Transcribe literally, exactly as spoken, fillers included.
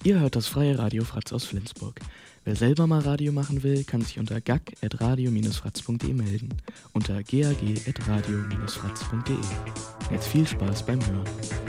Ihr hört das freie Radio Fratz aus Flensburg. Wer selber mal Radio machen will, kann sich unter gag at radio dash fratz punkt de melden. Unter gag at radio dash fratz punkt de. Jetzt viel Spaß beim Hören.